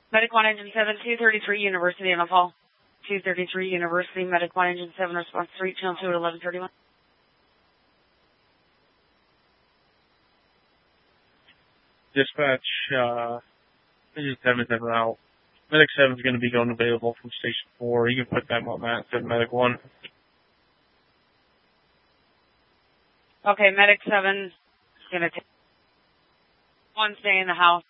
Medic 1, Engine 7, 233 University on a fall. 233 University, Medic 1, Engine 7, response 3, channel 2 at 1131. Dispatch, Engine 7 is never out. Medic 7 is going to be going available from Station 4. You can put them on that instead of Medic 1. Okay, Medic 7 is going to take one, stay in the house.